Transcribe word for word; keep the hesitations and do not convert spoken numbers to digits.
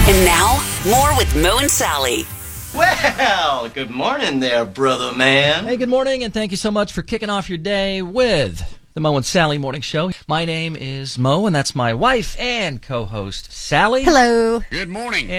And now, more with Mo and Sally. Well, good morning there, brother man. Hey, good morning, and thank you so much for kicking off your day with the Mo and Sally Morning Show. My name is Mo, and that's my wife and co-host, Sally. Hello. Good morning.